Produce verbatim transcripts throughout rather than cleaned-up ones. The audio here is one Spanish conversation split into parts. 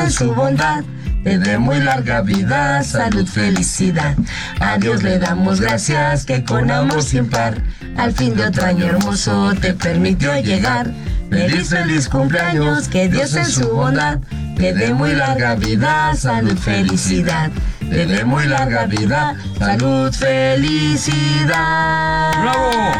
en su bondad te dé muy larga vida, salud, felicidad. A Dios le damos gracias que con amor sin par al fin de otro año hermoso te permitió llegar. Feliz, feliz cumpleaños, que Dios en su bondad te dé muy larga vida, salud, felicidad. Te dé muy larga vida, salud, felicidad. ¡Bravo!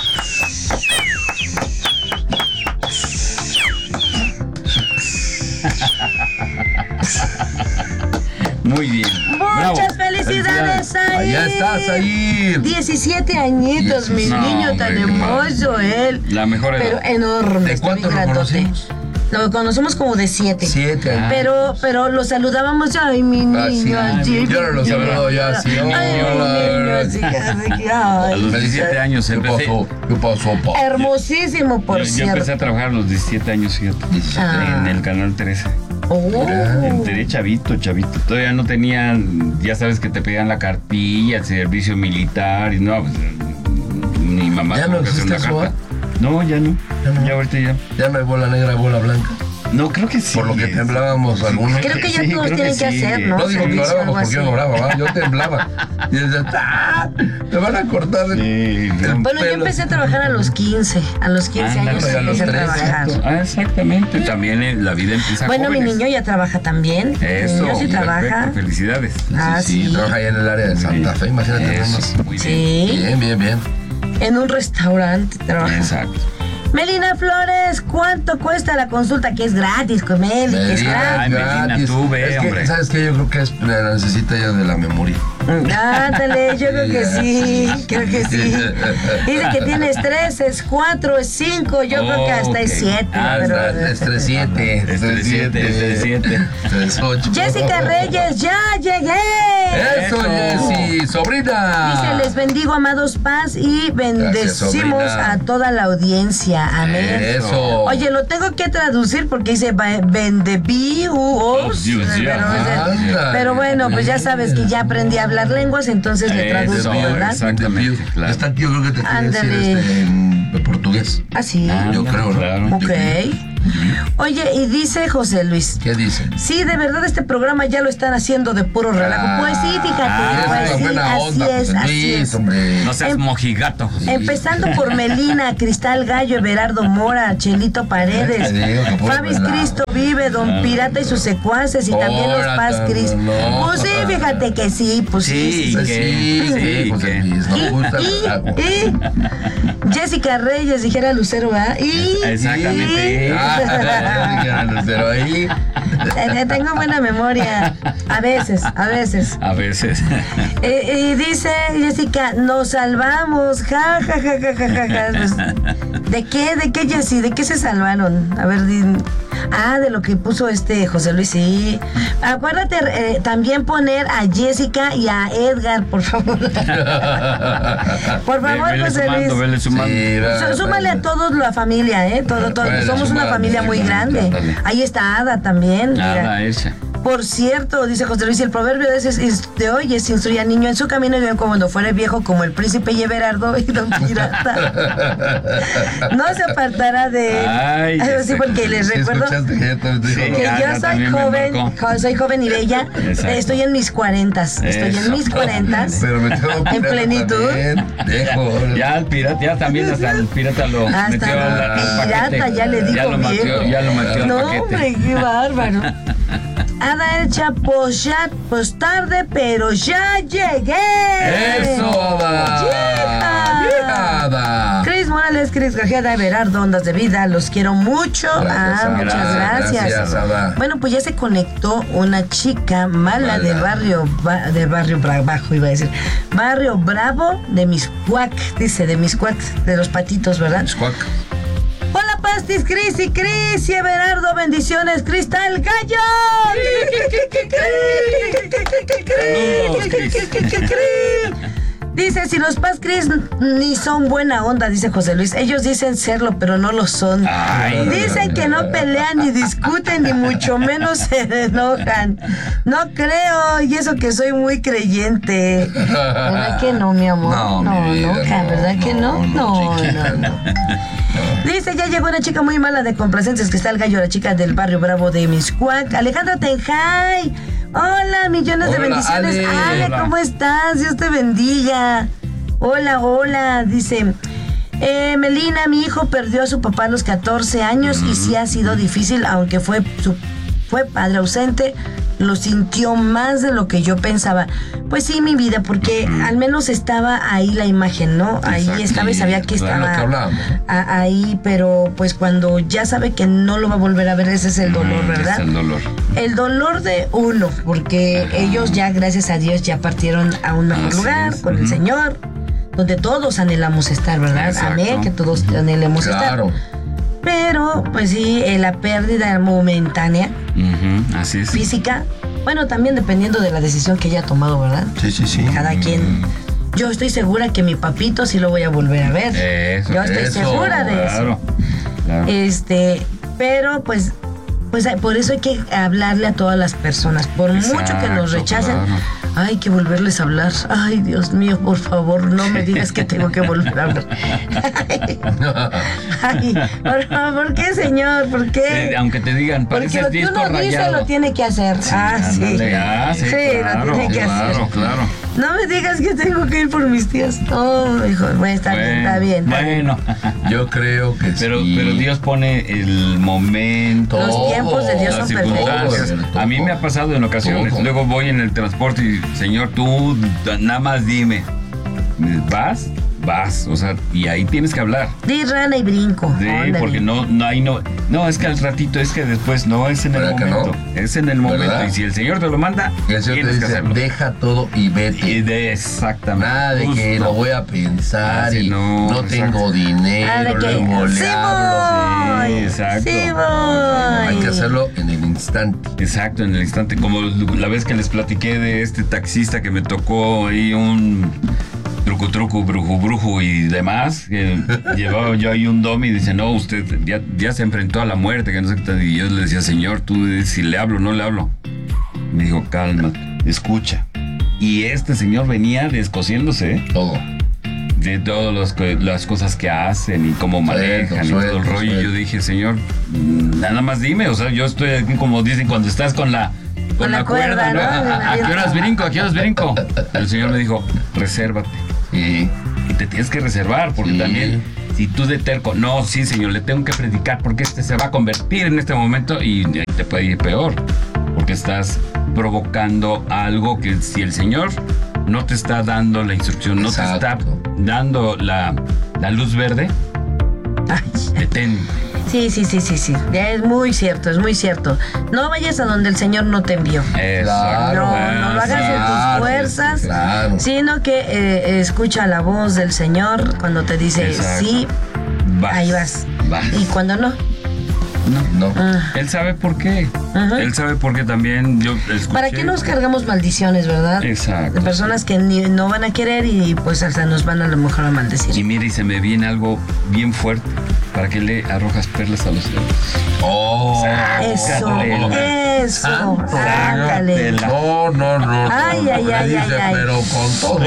Muy bien. Muchas Bravo. felicidades, ahí. Allá estás, ahí. diecisiete añitos, mi No, niño hombre, tan qué hermoso, él. La mejor edad. Pero enorme. ¿De está cuánto bien lo grandote. conocimos? Lo conocemos como de siete. Siete años. Pero, pero lo saludábamos, ay, mi niño. Ah, sí. así, Yo no lo mi saludo ya, así, Ay, mi niño, así, así, que, A ay. los diecisiete años ¿Qué empecé. pasó? ¿Qué pasó, pa? Hermosísimo, por Yo, yo cierto. empecé a trabajar a los diecisiete años, fíjate. Ah. En el canal trece. Oh. Entré chavito, chavito. Todavía no tenían, ya sabes que te pedían la cartilla, el servicio militar y no, pues, mi mamá ¿Ya tuvo no que hacer existe una eso, carta. No, ya no. Ya no. Ya ahorita ya. Ya no hay bola negra, bola blanca. No, creo que sí. Por lo que es- temblábamos algunos. Creo que ya Sí, todos creo tienen que, que sí. hacer, ¿no? No digo que Servicio, orábamos algo porque yo así. no oraba, ¿va? Yo temblaba. Y decía, ¡ah! Me van a cortar el, Sí, el no. Bueno, yo pelo. empecé a trabajar a los quince. A los quince Ándale, años a los empecé a trece. trabajar. Ah, exactamente. También eh, la vida empieza Bueno, mi jóvenes. niño ya trabaja también. Mi Eso, niño sí trabaja. perfecto, felicidades. Ah, Sí, sí. trabaja allá en el área de Santa Fe, imagínate nada Eso, más. muy bien. Sí. Bien, bien, bien. En un restaurante trabaja. Exacto. Melina Flores, ¿cuánto cuesta la consulta? Que es gratis con Meli, que es Medina, Ay, gratis. Medina, gratis. tú ve, Es que, hombre. ¿sabes qué? Yo creo que es, la necesita ella de la memoria. Ándale, yo creo que sí, creo que sí. Dice que tienes tres, es cuatro, es cinco, yo creo que hasta es Ok. siete. Ah, pero... Es tres siete. Es tres siete, es tres siete. tres ocho. Jessica Reyes, ya llegué. Eso, Eso. Jessy, sobrina. Dice, les bendigo, amados paz, y bendecimos sobrina. a toda la audiencia. Amén. Eso. Oye, lo tengo que traducir porque dice bendebius. Oh, Dios, pero, ya. Ándale. pero bueno, pues ya sabes que ya aprendí a hablar lenguas, entonces le traduzco, Eso, ¿verdad? exactamente, claro. Está aquí, yo creo que te quiere decir Ándale. este, en portugués. Así. Ah, Yo creo, ¿no? claro. Ok. Oye, y dice José Luis. ¿Qué dice? Sí, de verdad este programa ya lo están haciendo de puro relajo. Ah, Pues sí, fíjate, ah, pues es una sí, buena así onda, es, José así Luis, es. hombre. No seas Em- mojigato. Empezando por Melina, Cristal Gallo, Everardo Mora, Chelito Paredes, Te digo que puro Fabis relajo. Cristo Vive, Don Pirata y sus secuaces y también los Órale, Paz Cris. no. Pues sí, fíjate que sí, pues sí. Sí, sí, Pues sí. que- sí, sí, sí, José que- Luis, no me gusta el Y, relajo. y Jessica Reyes, dijera Lucero, ¿verdad? Y, Exactamente. y- Ah, ya, Lucero, ahí. Eh, Tengo buena memoria. A veces, a veces. A veces. Eh, y dice Jessica, nos salvamos. Ja, ja, ja, ja, ja, ja, ja. Pues, ¿de qué? ¿De qué, Jessy? ¿De qué se salvaron? A ver, di- ah, de lo que puso este José Luis, sí. Acuérdate eh, también poner a Jessica y a Edgar, por favor. Por favor, Vele José sumando, Luis. vele sumando. Sí, Sú- va, Súmale va, a todos la familia, ¿eh? Todo, todo. Vale, Somos una sumando, familia muy sí, grande. ándale. Ahí está Ada también. mira. Nada, esa. Por cierto, dice José Luis, el proverbio de, ese, es- de hoy es instruye al niño en su camino y ven cuando fuere viejo como el príncipe y Everardo y Don Pirata. No se apartará de él. Ay, Algo ya así sé, porque les ¿Sí recuerdo escuchaste que ya te dijo? Sí. que Ah, yo ya soy también me joven, marcó. jo- soy joven y bella. Exacto. Estoy en mis cuarentas. Estoy en Eso. mis cuarentas. Pero me tengo En plenitud. Dejo. Ya el pirata, ya también hasta el pirata lo Hasta metió al, al el pirata paquete. ya le dijo ya lo metió, viejo. ya lo metió No, al paquete. hombre, qué bárbaro. Ada Elcha, pues ya, pues tarde, pero ya llegué. ¡Eso, Ada! ¡Yeeja! ¡Yeeja, Ada! Cris Morales, Cris García, Everardo, Ondas de Vida, los quiero mucho. Gracias, ah, Ada. muchas gracias. Gracias, Ada. Bueno, pues ya se conectó una chica mala, Mala. del barrio, ba- del barrio Bra- Bajo, iba a decir. Barrio Bravo de Miscuac, dice, de Miscuac, de los patitos, ¿verdad? Squawk. Hola, Pastis, Cris y Cris y Everardo, bendiciones, Cristal Gallo. Saludos, Cris. Dice, si los Pascris ni son buena onda, dice José Luis. Ellos dicen serlo, pero no lo son. Ay. Dicen que no pelean ni discuten, ni mucho menos se enojan. No creo, y eso que soy muy creyente. ¿Verdad que no, mi amor? No, no, mi vida, nunca, no, ¿verdad que no? no, No, chiquita. no, no. Dice, ya llegó una chica muy mala de complacencias, que está el gallo, la chica del barrio Bravo de Miscuac. Alejandra Tenjay. Hola, millones Hola, de bendiciones. Ale. Ale, Hola. ¿cómo estás? Dios te bendiga. Hola, hola. Dice, eh, Melina, mi hijo perdió a su papá a los catorce años y sí ha sido difícil, aunque fue su fue padre ausente, lo sintió más de lo que yo pensaba. Pues sí, mi vida, porque al menos estaba ahí la imagen, ¿no? Ahí Exacto. estaba y sabía que Claro, lo que estaba hablábamos. a- ahí, pero pues cuando ya sabe que no lo va a volver a ver, ese es el dolor, Mm, ¿verdad? Es el dolor. El dolor de uno, porque Ajá. ellos ya, gracias a Dios, ya partieron a un mejor Así lugar es. con el Ujú. Señor, donde todos anhelamos estar, ¿verdad? Exacto. Amén, que todos anhelemos Claro. estar. Pero, pues sí, eh, la pérdida momentánea, Ujú, así es. física, bueno, también dependiendo de la decisión que ella ha tomado, ¿verdad? Sí, sí, sí. Cada quien. Yo estoy segura que mi papito sí lo voy a volver a ver. Eso, Yo estoy eso, segura de eso. Claro. claro. Este, pero pues, pues hay- por eso hay que hablarle a todas las personas. Por mucho que nos Exacto, rechacen, claro. hay que volverles a hablar. Ay, Dios mío, por favor, no me digas que tengo que volver a hablar. Ay, por favor, ¿por qué, señor? ¿Por Eh, qué? aunque te digan, Porque pareces lo que disco uno dice rayado. lo tiene que hacer. ah, sí. ándale, ah, sí, Sí, claro, lo tiene que claro, hacer. claro. No me digas que tengo que ir por mis tías. No, hijo, bueno, está bien, está bien. está bien. Bueno, Yo creo que pero, sí. pero Dios pone el momento, Los tiempos de Dios las son perfectos. circunstancias. A mí me ha pasado en ocasiones. Todo. Luego voy en el transporte y, Señor, tú nada más dime, ¿vas? Vas, o sea, y ahí tienes que hablar. Di rana y brinco. Sí, Ándale. porque no, no hay no. No, es que al ratito, es que después, no, es en el ¿Verdad que momento. Es en el momento. ¿Verdad? Y si el Señor te lo manda, Y el Señor te tienes que dice, hacerlo. deja todo y vete. Y de exactamente. Nada de que justo. lo voy a pensar Ah, sí, y no, no, exacto. tengo dinero, Ah, de que luego le sí hablo. voy. Sí, exacto. Sí voy. Hay que hacerlo en el instante. Exacto, en el instante, como la vez que les platiqué de este taxista que me tocó ahí un truco, truco, brujo, brujo y demás, que llevaba yo ahí un domi y dice, no, usted ya, ya se enfrentó a la muerte, que no sé qué tal. Y yo le decía, Señor, tú si le hablo, no le hablo. Me dijo, calma, escucha. Y este señor venía descosiéndose, ¿eh? Todo. De todas las, co- las cosas que hacen y cómo manejan y todo el suelto, rollo. Y yo suelto. dije, Señor, mm, nada más dime, o sea, yo estoy aquí como dicen cuando estás con la con, Con la cuerda, ¿no? ¿A qué horas brinco? ¿A qué horas brinco? El Señor me dijo, resérvate. Y Y te tienes que reservar, porque Sí. también, si tú de terco, no, sí, Señor, le tengo que predicar, porque este se va a convertir en este momento y te puede ir peor, porque estás provocando algo que si el Señor no te está dando la instrucción, no te está Exacto. dando la, la luz verde, Ay, detén. sí, sí, sí, sí, sí. Es muy cierto, es muy cierto. No vayas a donde el Señor no te envió. Claro, No, no lo hagas en tus claro, fuerzas, claro. sino que eh, escucha la voz del Señor cuando te dice Exacto. sí, Vas, ahí vas. vas. Y cuando no, No. no. ah, Él sabe por qué. Ajá. Él sabe por qué también. Yo escuché. ¿para qué nos cargamos maldiciones, verdad? Exacto. De personas que ni- no van a querer y pues hasta nos van a lo mejor a maldecir. Y mira, y se me viene algo bien fuerte. ¿Para qué le arrojas perlas a los cerdos? Oh. Eso, Sácatela. eso, Santo sácale. Sácatela. No, no, no. no, Ay, no, ay, le ay, dice, ay, ay. pero con todo.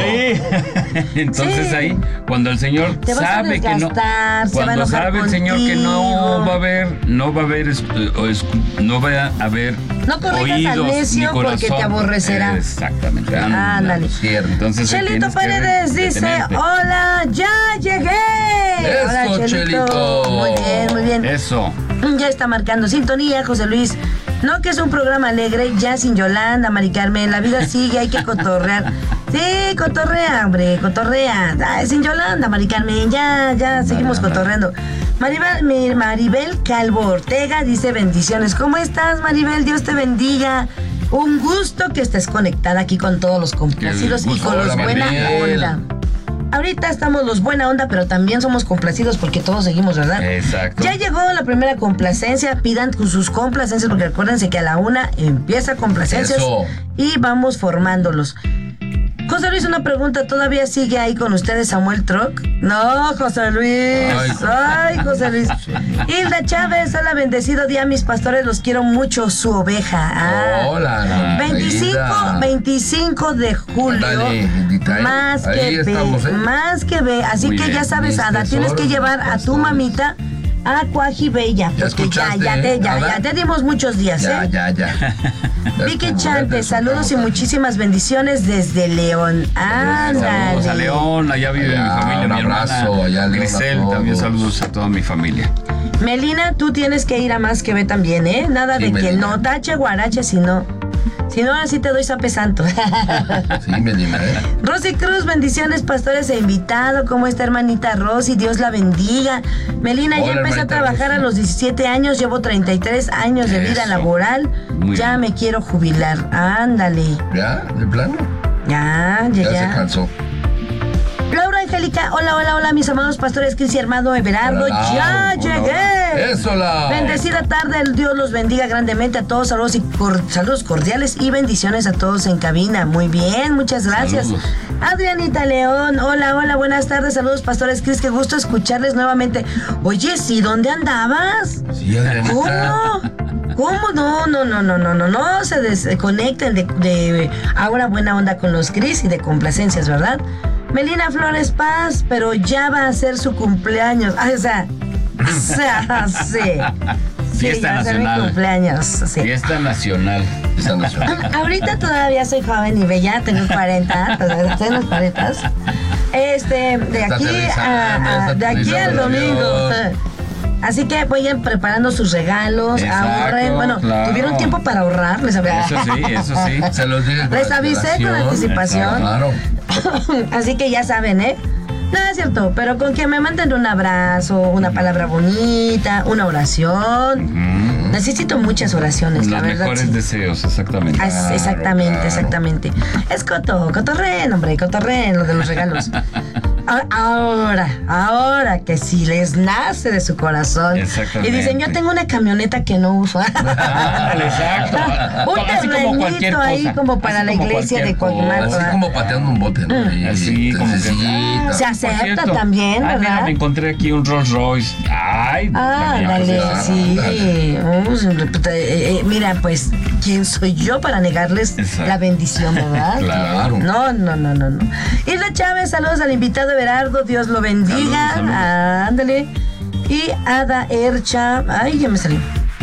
Entonces Sí. ahí, cuando el Señor Te vas a sabe que no, desgastar, se va a cuando enojar sabe el Señor que no contigo. va a haber, no va a haber, es- o es- no va a haber No corrijas al oídos necio ni porque corazón. te aborrecerá. Exactamente. Ándale. Cierto. Entonces Chelito tienes que Paredes dice, detenerte. hola, ya llegué. Eso, Hola, Chelito. Muy bien, muy bien. Eso. Ya está marcando sintonía, José Luis. No que es un programa alegre, ya sin Yolanda, Mari Carmen, la vida sigue, hay que cotorrear. Sí, cotorrea, hombre, cotorrea. Ay, sin Yolanda, Mari Carmen, ya, ya, seguimos cotorreando. Maribel, mi- Maribel Calvo Ortega dice bendiciones. ¿Cómo estás, Maribel? Dios te bendiga. Un gusto que estés conectada aquí con todos los complacidos Qué y gusto. con los Hola, buena Maribel. onda. Ahorita estamos los buena onda, pero también somos complacidos porque todos seguimos, ¿verdad? Exacto. Ya llegó la primera complacencia. Pidan sus complacencias porque acuérdense que a la una empieza complacencias Eso. y vamos formándolos. José Luis, una pregunta, ¿todavía sigue ahí con ustedes Samuel Troc? No, José Luis. Ay, José Luis. Hilda Chávez, hola, bendecido día, mis pastores, los quiero mucho, su oveja. Ah. Hola, veinticinco, veinticinco de julio. Dale, Hildita, ¿eh? Más Ahí que estamos, ve, ¿eh? más que ve. Así Muy que bien. ya sabes, Mis Ada, tienes que tesoros, llevar a tu pastores. mamita a Cuajibella. ¿Ya Porque ya, escuchaste, ya, te, ya, Ada? ya te dimos muchos días, Ya, ¿eh? ya, ya. Ya Vicky estuvo, ya Chante, te saludos y soltamos. muchísimas bendiciones desde León. Saludos a Ándale. León, allá vive mi Allá, familia, un mi hermana abrazo, allá a León a Grisel, todos. también saludos a toda mi familia. Melina, tú tienes que ir a Más que Ve también, ¿eh? Nada Sí, de que Melina. no tache guarache, si no. Si no, ahora sí te doy zape santo. Sí, Melina, ¿eh? Rosy Cruz, bendiciones, pastores e invitado. ¿Cómo está, hermanita Rosy? Dios la bendiga. Melina, ya Hola, empecé a hermanita trabajar Rosy. a los diecisiete años, llevo treinta y tres años de vida Eso. laboral. Muy Ya bien. me quiero jubilar. Ándale. ¿Ya? ¿De plano? Ya, ya, Ya, ya. se cansó. Laura Angélica, hola, hola, hola, mis amados pastores, Cris y Armando Everardo. Hola, Ya hola, llegué. hola. Eso, la. Bendecida tarde, el Dios los bendiga grandemente a todos, saludos y cor- saludos cordiales y bendiciones a todos en cabina. Muy bien, muchas gracias. Saludos. Adrianita León, hola, hola, buenas tardes, saludos pastores Cris, qué gusto escucharles nuevamente. Oye, sí, ¿dónde andabas? Sí, Adrianita. ¿Cómo? ¿Cómo? No, no, no, no, no, no, no se desconecten de, de ahora buena onda con los Cris y de complacencias, ¿verdad? Melina Flores Paz, pero ya va a ser su cumpleaños. Ah, o sea, o sea, sí. Sí, Fiesta ya va a ser mi nacional. cumpleaños, sí. Fiesta nacional. Esa nacional. Ahorita todavía soy joven y bella, tengo cuarenta, todavía estoy en los cuarenta. Este, de Está aquí, aterrizando, a, a- está de aquí al aterrizando el domingo. avión. Así que vayan preparando sus regalos, Exacto, ahorren. Bueno, claro. tuvieron tiempo para ahorrar, les avisé. Eso sí, eso sí. Se los dije con Les avisé con anticipación. Claro. Así que ya saben, ¿eh? No, es cierto, pero con que me manden un abrazo, una palabra bonita, una oración. Mm. Necesito muchas oraciones, la Los verdad. mejores sí. deseos, exactamente. Ah, es- Claro, exactamente, claro. exactamente. Es coto, cotorren, hombre, cotorren, lo de los regalos. A- Ahora, ahora que si les nace de su corazón Exactamente. y dicen, yo tengo una camioneta que no uso. Ándale, exacto. Un Así como cualquier terrenito ahí cosa. como para Así la como iglesia de cualquier Coajimalpa. cosa. Así como pateando un bote, ¿no? Y- Así como que- sencillito. Se Por acepta cierto, también, ay, mira, ¿verdad? me encontré aquí un Rolls Royce. Ay, Ah, también, dale, pues, sí. dale. Uy, eh, eh, mira, pues, ¿quién soy yo para negarles Exacto. la bendición, verdad? Claro. No, no, no, no, no. Isla Chávez, saludos al invitado Everardo, Dios lo bendiga. Saludos, saludos. Ah, ándale. Y Ada Ercha, ay, ya me salió.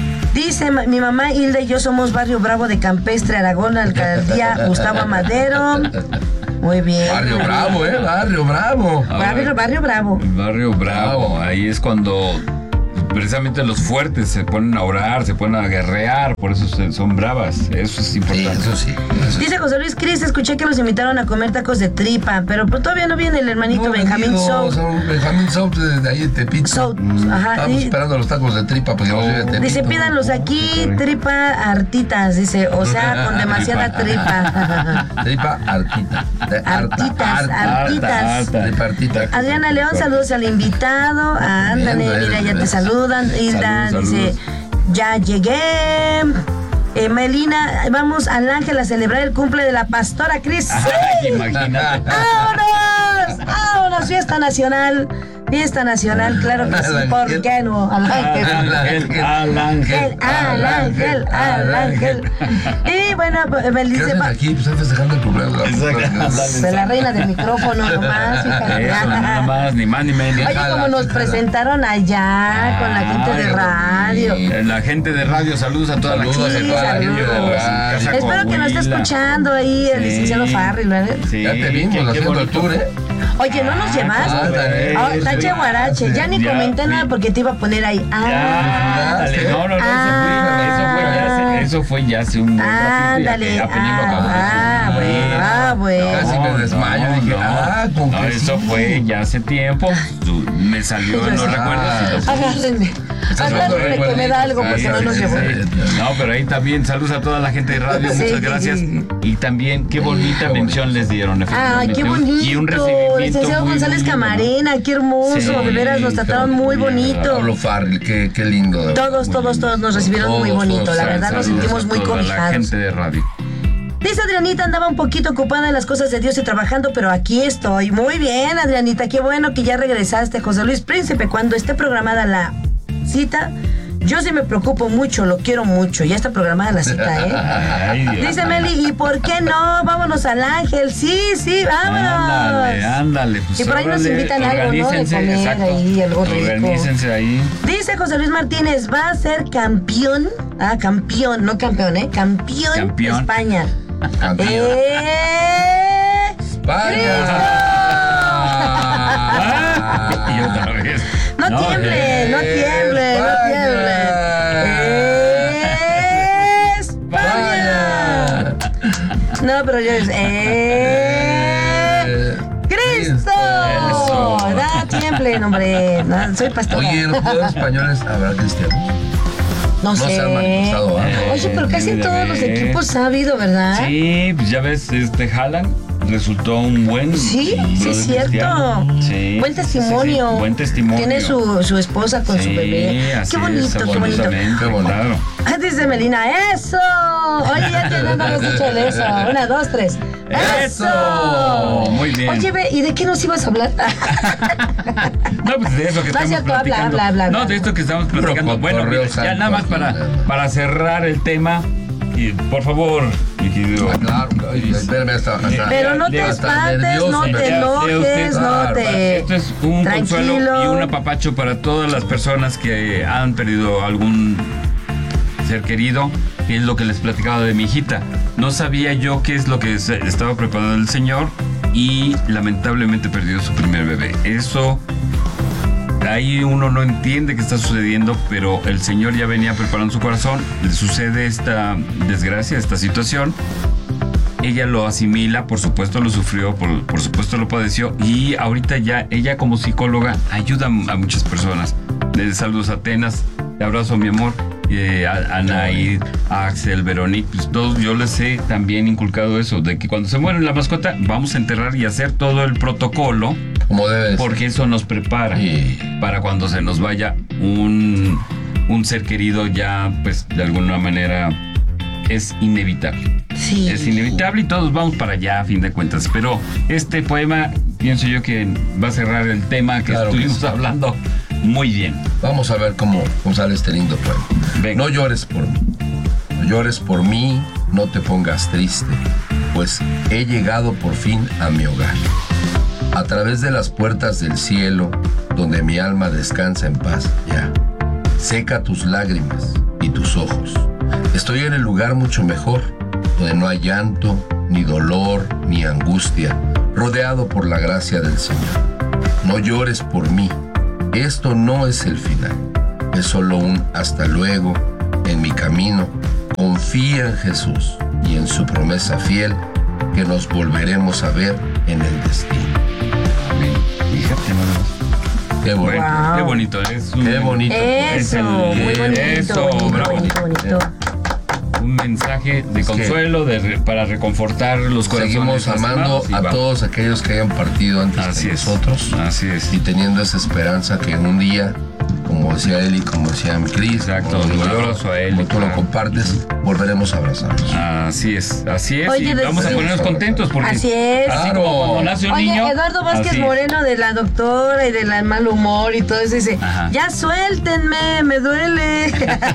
Dice, ma- mi mamá Hilda y yo somos Barrio Bravo de Campestre, Aragón, alcaldía Gustavo Amadero. Muy bien. Barrio muy Bravo, bien. ¿eh? Barrio Bravo. Barrio, Barrio Bravo. El barrio Bravo, Bravo. ahí es cuando precisamente los fuertes se ponen a orar, se ponen a guerrear, por eso se- son bravas. Eso es Sí, importante. eso sí. Eso sí. Dice José Luis Cris, escuché que los invitaron a comer tacos de tripa, pero pues todavía no viene el hermanito No, Benjamín vendido, Sout. son Benjamín Sout de ahí de Tepito. Sout, ajá. Estamos y- esperando los tacos de tripa porque nos vive Tepito. Dice, pídanlos aquí, tripa hartitas, dice, o sea, con demasiada tripa. Tripa artita. De harta, Artitas, harta. artitas. harta. Tripa artita. Adriana León, saludos al invitado. Ándale, Bien, mira, ya te gracias. saludan. Hilda Saludos, dice, saludos. ya llegué. Eh, Melina, vamos al Ángel a celebrar el cumple de la pastora Cris. Ay, imagínate. ¡Vámonos! ¡Vámonos! Fiesta nacional. Fiesta nacional, claro que sí. Al ¿Por ángel. qué no? Al ángel. Al ángel, al ángel. El- al ángel, al ángel. Y bueno, pues, me ¿Qué dice, hacen va- aquí? Pues están festejando el cumpleaños. Exacto. de la reina del micrófono nomás, fíjate. Eso, nada más, ni más ni menos. Oye, como nos presentaron allá con la gente de Ay, radio. sí. Eh, La gente de radio, saludos a toda la Saludos gente a de toda la radio. gente de Casa Espero que nos esté Coahuila. escuchando ahí el Sí. licenciado Farri, ¿verdad? Sí, Ya te qué- vimos qué haciendo el bonito. tour, ¿eh? Oye, ¿no nos llevas? ándale. Ah, tache guarache, ya ni Ya, comenté sí. nada porque te iba a poner ahí. Ya, Ah, dale, no, no, no, Ah. eso, fue, eso, fue ya hace, eso fue ya hace un buen ratito, ya ándale. que apenas lo acabamos de Ah, subir. bueno, ah, bueno. Casi me desmayo, dije, ah, con no, que eso sí. fue ya hace tiempo, tú- me salió en los Ah. recuerdos y lo Agárrenme. Agárrenme que me da algo porque no nos llevó. No, pero ahí también saludos a toda la gente de radio, Sí, muchas sí, gracias. sí. Y también qué bonita Qué mención les dieron. Ay, efectivamente. qué bonito. Y un recibimiento Licenciado muy, González muy lindo, ¿no? Camarena, qué hermoso. Sí, de veras, nos trataron muy muy bien. bonito. Pablo Farrell, qué, qué lindo. de verdad. Todos, Muy todos, lindo. todos nos recibieron muy Todos, bonito. todos, La verdad, nos Saludos sentimos a muy toda la cobijados. gente de radio. Dice Adrianita, andaba un poquito ocupada en las cosas de Dios y trabajando, pero aquí estoy. Muy bien, Adrianita, qué bueno que ya regresaste. José Luis Príncipe, cuando esté programada la cita, yo sí me preocupo mucho, lo quiero mucho. Ya está programada la cita, ¿eh? Ay, Dios. Dice Meli, ¿y por qué no? Vámonos al Ángel. Sí, sí, vámonos. Ándale, ándale. Pues Y por ahí nos órale, invitan algo, ¿no? De organícense, comer exacto. ahí, algo rico. Organícense ahí. Dice José Luis Martínez, va a ser campeón. Ah, campeón, no campeón, ¿eh? Campeón, Campeón. de España. Campeón. ¡Eh! Ah, y otra vez. No, tiemble, no tiemble, no tiemble. ¡España! No, pero yo es. ¡Eh! ¡Cristo! Eso. Da tiemble, hombre. No, soy pastor. Oye, ¿en los jugadores españoles habrá cristianos? No no sé. se han manifestado, ¿ah? Oye, pero casi en todos los equipos ha habido, ¿verdad? Sí, pues ya ves, este Haaland resultó un buen. Sí, un sí, brother es cierto. cristiano. Sí, Buen sí, sí, testimonio. sí, buen testimonio. Tiene su, su esposa con su Sí, bebé. así Qué bonito, es, qué bonito. absolutamente, Qué bonito. claro. Ah, dice Melina, ¡eso! Oye, ya te no habías dicho de eso. Una, dos, tres. ¡Eso! Muy bien. Oye, ve, ¿y de qué nos ibas a hablar? No, pues de eso que No, estamos cierto, habla, platicando. habla, habla, No, habla. de esto que estamos platicando. con Bueno, correo mira, ya santo nada más aquí, para, ¿no? para cerrar el tema. Y por favor, mi querido. Ah, claro, ay, espérame hasta, hasta- Pero no te Ya, ya, espantes, nervioso, no me te Ya, ya usted, enojes, no claro, te... Esto es un consuelo Tranquilo. y un apapacho para todas las personas que han perdido algún ser querido, que es lo que les platicaba de mi hijita. No sabía yo qué es lo que se- estaba preparando el Señor y lamentablemente perdió su primer bebé. Eso, ahí uno no entiende qué está sucediendo, pero el Señor ya venía preparando su corazón. Le sucede esta desgracia, esta situación. Ella lo asimila, por supuesto lo sufrió, por, por supuesto lo padeció y ahorita ya ella como psicóloga ayuda a muchas personas. De saludos a Atenas, te abrazo mi amor, eh, a, a Naid, a Axel, Veronique, pues todos yo les he también inculcado eso, de que cuando se muere la mascota vamos a enterrar y hacer todo el protocolo, como debe ser. porque eso nos prepara Sí. para cuando se nos vaya un, un ser querido ya pues de alguna manera es inevitable. Sí. Es inevitable y todos vamos para allá a fin de cuentas. Pero este poema, pienso yo que va a cerrar el tema que Claro que estuvimos sí. hablando muy bien. Vamos a ver cómo, cómo sale este lindo poema. Venga. No llores por mí. No llores por mí, no te pongas triste, pues he llegado por fin a mi hogar. A través de las puertas del cielo, donde mi alma descansa en paz, ya. Seca tus lágrimas y tus ojos. Estoy en el lugar mucho mejor, donde no hay llanto, ni dolor, ni angustia, rodeado por la gracia del Señor. No llores por mí. Esto no es el final. Es solo un hasta luego en mi camino. Confía en Jesús y en su promesa fiel que nos volveremos a ver en el destino. Amén. Fíjate nada más. Qué bueno. Wow. Qué bonito. Es un, Qué bonito. Es Eso, el- muy bonito, eso, bonito, bravo. bonito, bonito. un mensaje de consuelo de re- para reconfortar los corazones. Seguimos amando lastimados y a vamos. todos aquellos que hayan partido antes Así de es. nosotros Así es. y teniendo esa esperanza que en un día, como decía Eli, como decía mi Cris, Exacto, como digo un yo, abrazo a Eli, como tú lo claro. compartes, volveremos a abrazarnos. Así es, así es. Oye, y de- vamos a sí. ponernos contentos porque Así es. así como cuando nace un Oye, niño. Eduardo Vázquez así. Moreno de la doctora y del mal humor y todo eso dice, Ajá. ya suéltenme, me duele.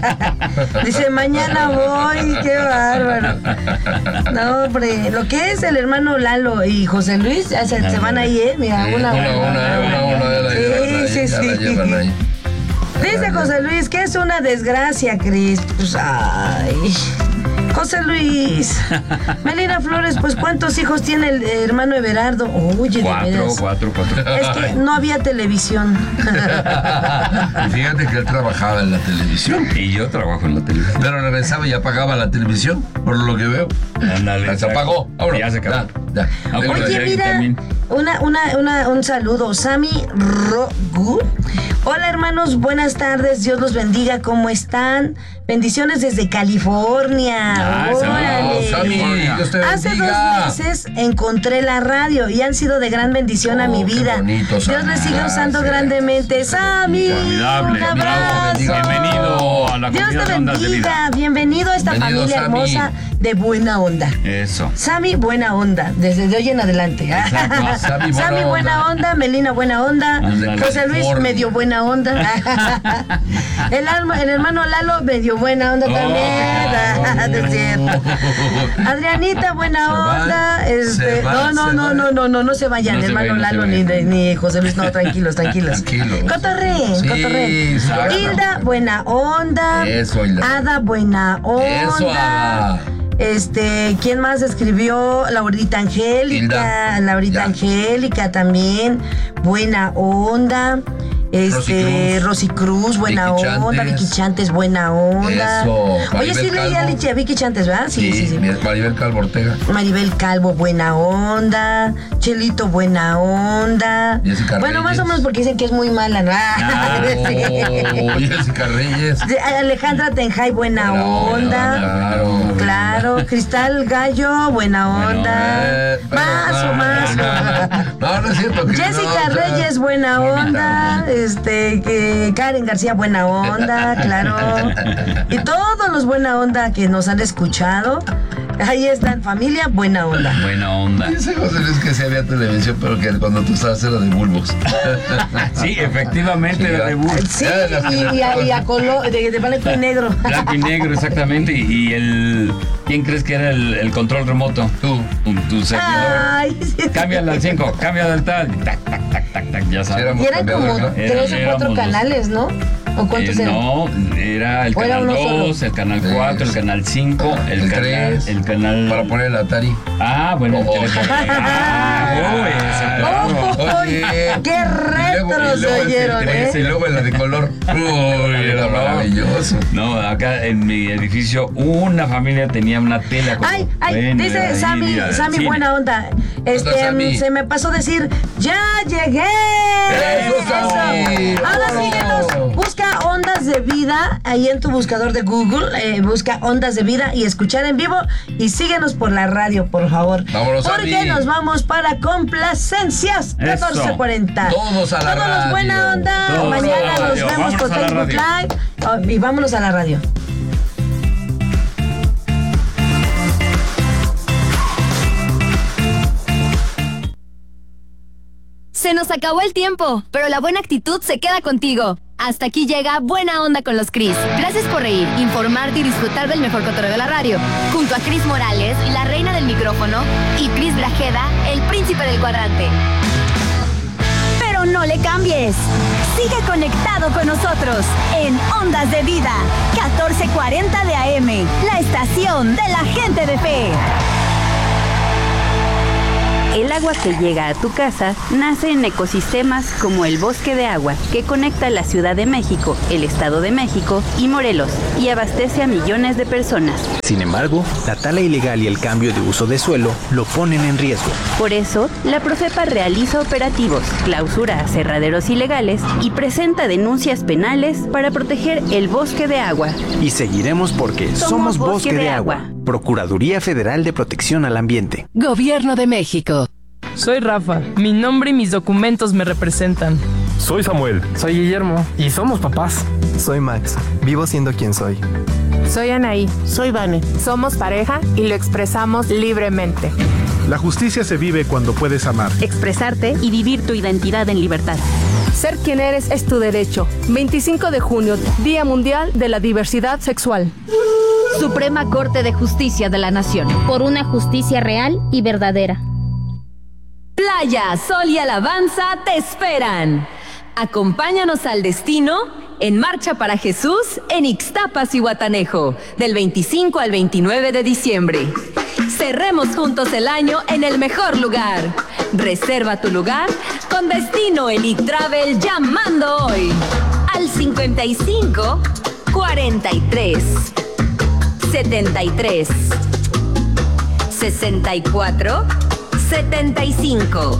Dice, mañana voy, qué bárbaro. No, hombre, lo que es el hermano Lalo y José Luis, ya se, se van ahí, ¿eh? Mira, Sí, una, una, una, una, una, ya la Sí, llevan ahí, sí, ya la sí. llevan ahí. Dice José Luis que es una desgracia, Cris. Pues, ay. José Luis. Melina Flores, pues, ¿cuántos hijos tiene el hermano Everardo? Oye, de Cuatro, veras. cuatro, cuatro. Es que no había televisión. Y fíjate que él trabajaba en la televisión, Y yo trabajo en la televisión. pero regresaba y apagaba la televisión, por lo que veo. Ándale, Se exacto. apagó. Ahora, Ya se acabó. Ya, ya. Ah, Venga, bueno, Oye, ya ahí mira, también. una, una, una, un saludo. Sammy Rogu. Hola, hermanos, buenas tardes. Dios los bendiga. ¿Cómo están? Bendiciones desde California. Ah, Órale. Sammy, Dios te Hace bendiga. dos meses encontré la radio y han sido de gran bendición a Oh, mi qué vida. bonito, Dios Sammy. le sigue usando Gracias. grandemente. Sammy, Formidable. un abrazo. Bienvenido a la Dios comunidad te de Ondas de bendiga. Vida. Bienvenido a esta Bienvenido, familia Sammy. hermosa de buena onda. Eso. Sammy, buena onda, desde de hoy en adelante. Exacto. Sammy, buena Sammy, buena onda. onda. Melina, buena onda. Ándale. José Luis, Por- medio buena onda. el, alma- el hermano Lalo, medio buena onda Oh, también. No es cierto. Adrianita, buena Se van, onda. Este, se van, no, no, se no, van. no, no, no, no se vayan, No se hermano vayan, no se Lalo ni, vayan. ni José Luis. No, tranquilos, tranquilos. Tranquilos. Cotorreen, Sí, cotorreen. claro. Hilda, buena onda. Eso, Hilda. Ada, buena onda. Eso, Ada. Este, ¿quién más escribió? Laurita Angélica, Hilda. Laurita Ya. Angélica también, buena onda. Este, Rosy Rosy Cruz, buena Vicky onda. Chantes. Vicky Chantes, buena onda. Eso, Oye, Maribel sí leía Calvo. a Vicky Chantes, ¿verdad? Sí, sí, sí. Maribel Calvo Ortega. Maribel Calvo, buena onda. Chelito, buena onda. Jessica Bueno, más Reyes. o menos porque dicen que es muy mala, ¿no? Oh, Jessica Reyes. Sí. Alejandra Tenjay, buena Buena onda. onda, claro. Claro. Cristal Gallo, buena onda. Eh, Más o más. No, no es cierto. que Jessica no, Reyes, buena onda. Este, que Karen García, buena onda, claro. Y todos los buena onda que nos han escuchado. Ahí están, familia, buena onda. Buena onda. Dice José Luis que sí había televisión, pero que cuando tú estabas era de bulbos. Sí, efectivamente, Sí, de ya. reboot. Sí, y, y a, y a color, de, de blanco y negro. Blanco y negro, exactamente. Y, y el. ¿Quién crees que era el, el control remoto? Tú. Tu, tu servidor. Ay, sí. Cámbiala al cinco, cámbiala al tal. y Tac, tac, tac, tac, tac, ya sabes. Éramos Y eran como cambiadores, ¿no? tres o Éramos cuatro los- canales, ¿no? ¿O cuántos Eh, eran? no, era el ¿O era canal uno solo? dos, el canal Tres. cuatro, el canal cinco, el, El canal. tres. El canal. Para poner el Atari. Ah, bueno, el Oh. teléfono. Ah, oh, ese, claro. ¡Oh! Oye. ¡Qué Y luego- retro y se luego el oyeron, tres, eh! Y luego la de color. Uy, era maravilloso. No, acá en mi edificio una familia tenía una tela. como- Ay, ay, bueno, dice ahí, Sammy, mira, Sammy, cine. buena onda. Este, Hola, Sammy. se me pasó decir, ¡ya llegué! ¡Eso, Sammy! Ahora ¡Vámonos! síguenos, busca Ondas de Vida ahí en tu buscador de Google, eh, busca Ondas de Vida y escuchar en vivo y síguenos por la radio, por favor. Vámonos, Porque Sammy. nos vamos para complacencias Eso. catorce cuarenta. Todos a la Todos los buena radio. onda. Todos a la Mañana nos radio. vemos Vámonos por a la Facebook radio. Live oh, y vámonos a la radio. Se nos acabó el tiempo, pero la buena actitud se queda contigo. Hasta aquí llega Buena Onda con los Cris. Gracias por reír, informarte y disfrutar del mejor cotorreo de la radio. Junto a Cris Morales, la reina del micrófono, y Cris Grajeda, el príncipe del cuadrante. Pero no le cambies. Sigue conectado con nosotros en Ondas de Vida, catorce cuarenta de A M, la estación de la gente de fe. El agua que llega a tu casa nace en ecosistemas como el Bosque de Agua, que conecta la Ciudad de México, el Estado de México y Morelos, y abastece a millones de personas. Sin embargo, la tala ilegal y el cambio de uso de suelo lo ponen en riesgo. Por eso, la Profepa realiza operativos, clausura aserraderos ilegales y presenta denuncias penales para proteger el Bosque de Agua. Y seguiremos porque Somos somos, Bosque Bosque, de de Agua. Agua. Procuraduría Federal de Protección al Ambiente. Gobierno de México. Soy Rafa, mi nombre y mis documentos me representan. Soy Samuel. Soy Guillermo y somos papás. Soy Max, vivo siendo quien soy. Soy Anaí. Soy Vane. Somos pareja y lo expresamos libremente. La justicia se vive cuando puedes amar. Expresarte y vivir tu identidad en libertad. Ser quien eres es tu derecho. veinticinco de junio, Día Mundial de la Diversidad Sexual. Suprema Corte de Justicia de la Nación. Por una justicia real y verdadera. Playa, sol y alabanza te esperan. Acompáñanos al destino en Marcha para Jesús en Ixtapas y Guatanejo, del veinticinco al veintinueve de diciembre. Cerremos juntos el año en el mejor lugar. Reserva tu lugar con Destino Elite Travel llamando hoy al cincuenta y cinco, cuarenta y tres, setenta y tres, sesenta y cuatro, setenta y cinco.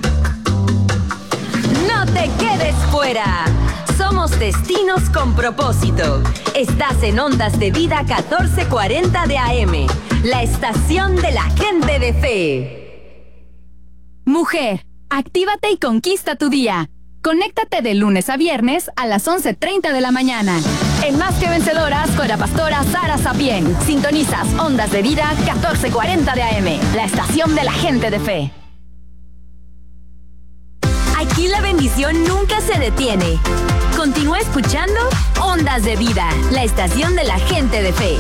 No te quedes fuera. Somos destinos con propósito. Estás en Ondas de Vida catorce cuarenta de A M, la la estación de la gente de fe. Mujer, actívate y conquista tu día. Conéctate de lunes a viernes a las once treinta de la mañana. En Más que Vencedoras con la pastora Sara Sapien. Sintonizas Ondas de Vida catorce cuarenta de A M, la estación de la gente de fe. Aquí la bendición nunca se detiene. Continúa escuchando Ondas de Vida, la estación de la gente de fe.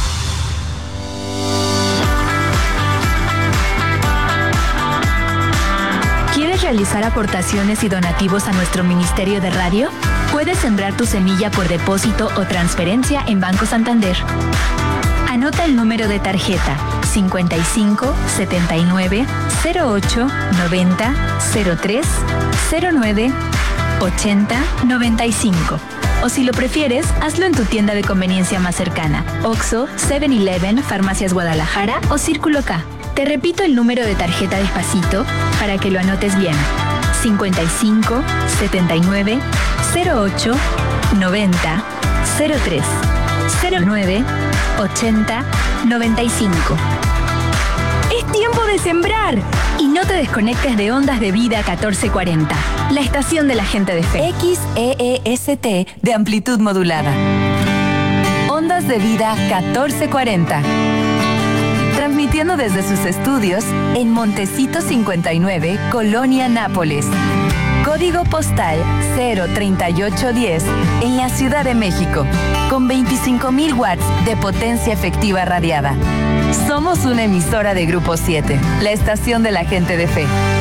¿Quieres realizar aportaciones y donativos a nuestro ministerio de radio? Puedes sembrar tu semilla por depósito o transferencia en Banco Santander. Anota el número de tarjeta cincuenta y cinco, setenta y nueve, cero ocho, noventa, cero tres, cero nueve, ochenta, noventa y cinco. O si lo prefieres, hazlo en tu tienda de conveniencia más cercana. Oxxo, seven eleven, Farmacias Guadalajara o Círculo K. Te repito el número de tarjeta despacito para que lo anotes bien. cincuenta y cinco, setenta y nueve, cero ocho, noventa, cero tres, cero nueve, ochenta, noventa y cinco. ¡Es tiempo de sembrar! Y no te desconectes de Ondas de Vida catorce cuarenta, la estación de la gente de fe. X E E S T de amplitud modulada. Ondas de Vida catorce cuarenta. Transmitiendo desde sus estudios en Montecito cincuenta y nueve, Colonia Nápoles. Código postal cero treinta y ocho diez en la Ciudad de México, con veinticinco mil watts de potencia efectiva radiada. Somos una emisora de Grupo siete, la estación de la gente de fe.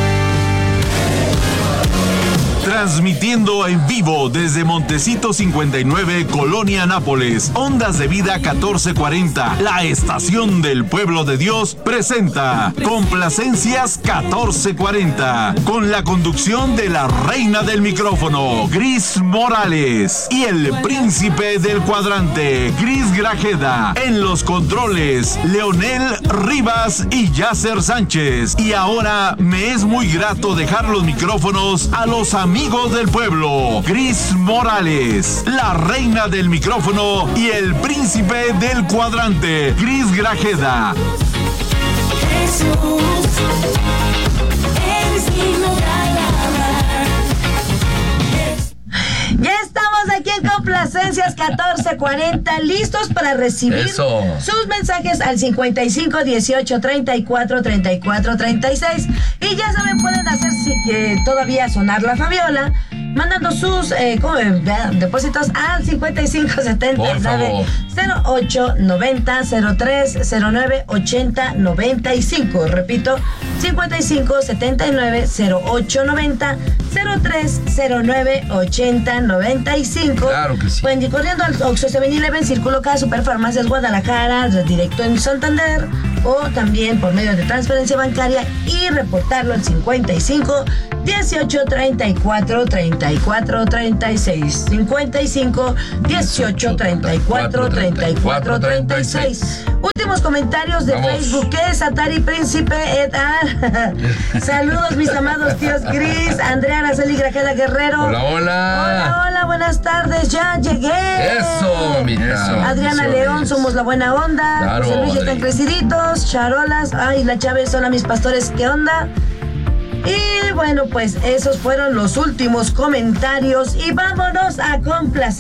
Transmitiendo en vivo desde Montecito cincuenta y nueve, Colonia Nápoles, Ondas de Vida catorce cuarenta, la estación del pueblo de Dios, presenta Complacencias catorce cuarenta, con la conducción de la reina del micrófono, Gris Morales, y el príncipe del cuadrante, Gris Grajeda. En los controles, Leonel Rivas y Yasser Sánchez. Y ahora me es muy grato dejar los micrófonos a los amigos Amigos del pueblo, Gris Morales, la reina del micrófono y el príncipe del cuadrante, Gris Grajeda. Jesús, eres digno de alabar. Ya estamos aquí en Complacencias catorce cuarenta, listos para recibir Eso. sus mensajes al cincuenta y cinco, dieciocho, treinta y cuatro, treinta y cuatro, treinta y seis. Y ya saben, pueden hacer si, eh, todavía sonar la Fabiola, mandando sus eh, ¿cómo, eh, depósitos al cincuenta y cinco, setenta y nueve, cero ocho, noventa, cero tres, cero nueve, ochenta, noventa y cinco. Repito, cincuenta y cinco, setenta y nueve, cero ocho, noventa, cero tres, cero nueve, ochenta, noventa y cinco. Claro que sí. Pueden ir corriendo al Oxxo seven eleven, Círculo K, Superfarmacias Guadalajara, directo en Santander, o también por medio de transferencia bancaria, y reportarlo al cincuenta y cinco, dieciocho, treinta y cuatro, treinta y cuatro, treinta y seis. cincuenta y cinco, dieciocho, treinta y cuatro, treinta y cuatro, treinta y seis. Últimos comentarios de Vamos. Facebook. ¿Qué es Atari Príncipe et al? Saludos, mis amados tíos Gris, Andrea Araceli Grajeda Guerrero. Hola, hola. Hola, hola, buenas tardes, ya llegué. Eso, mamita. Adriana Eso, León, eso. somos la buena onda. Claro, José Luis, ya están Adri. creciditos. Charolas, ay, la Chávez, hola, mis pastores, ¿qué onda? Y bueno, pues esos fueron los últimos comentarios y vámonos a complacer.